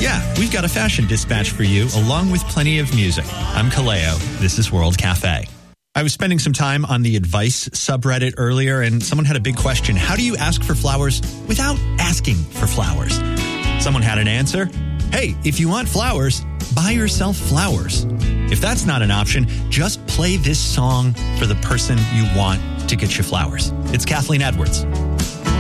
Yeah, we've got a fashion dispatch for you, along with plenty of music. I'm Kaleo. This is World Cafe. I was spending some time on the advice subreddit earlier, and someone had a big question. How do you ask for flowers without asking for flowers? Someone had an answer. Hey, if you want flowers, buy yourself flowers. If that's not an option, just play this song for the person you want to get you flowers. It's Kathleen Edwards.